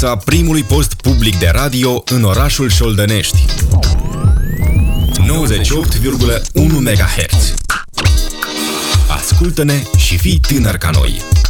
fața primului post public de radio în orașul Șoldănești. 98,1 MHz. Ascultă-ne și fii tânăr ca noi!